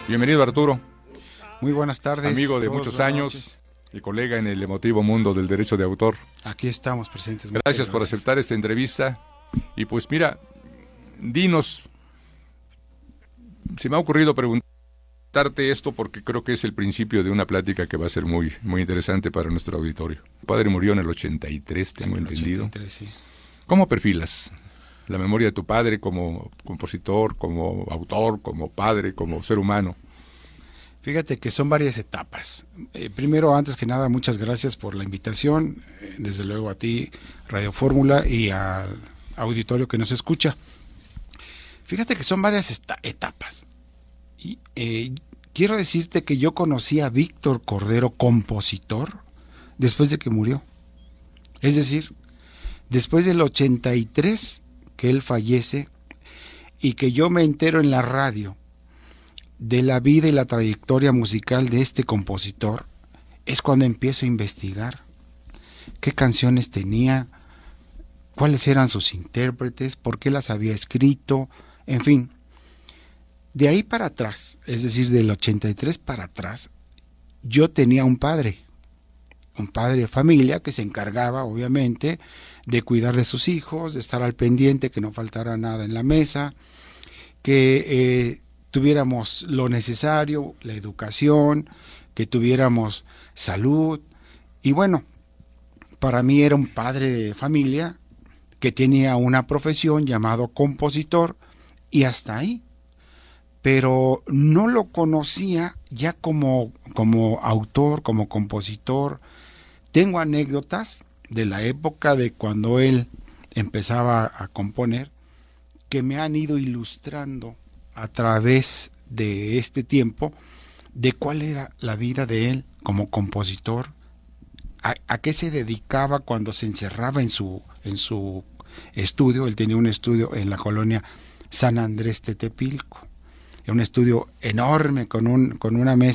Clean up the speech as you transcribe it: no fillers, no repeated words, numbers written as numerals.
Bienvenido, Arturo. Muy buenas tardes. Amigo de muchos años y colega en el emotivo mundo del derecho de autor. Aquí estamos presentes. Gracias por aceptar esta entrevista. Y pues mira, dinos, se me ha ocurrido preguntarte esto porque creo que es el principio de una plática que va a ser muy, muy interesante para nuestro auditorio. Tu padre murió en el 83, tengo entendido. 83, sí. ¿Cómo perfilas la memoria de tu padre como compositor, como autor, como padre, como ser humano? Fíjate que son varias etapas. Primero, antes que nada, muchas gracias por la invitación. Desde luego a ti, Radio Fórmula, y al auditorio que nos escucha. Fíjate que son varias etapas. Y quiero decirte que yo conocí a Víctor Cordero, compositor, después de que murió. Es decir, después del 83 que él fallece y que yo me entero en la radio de la vida y la trayectoria musical de este compositor, es cuando empiezo a investigar qué canciones tenía, cuáles eran sus intérpretes, por qué las había escrito, en fin. De ahí para atrás, es decir, del 83 para atrás, yo tenía un padre de familia que se encargaba, obviamente, de cuidar de sus hijos, de estar al pendiente, que no faltara nada en la mesa, que tuviéramos lo necesario, la educación, que tuviéramos salud. Y bueno, para mí era un padre de familia que tenía una profesión llamado compositor, y hasta ahí. Pero no lo conocía ya como autor, como compositor. Tengo anécdotas de la época de cuando él empezaba a componer que me han ido ilustrando a través de este tiempo de cuál era la vida de él como compositor, a qué se dedicaba cuando se encerraba en su estudio. Él tenía un estudio en la colonia San Andrés Tetepilco, era un estudio enorme con una mesa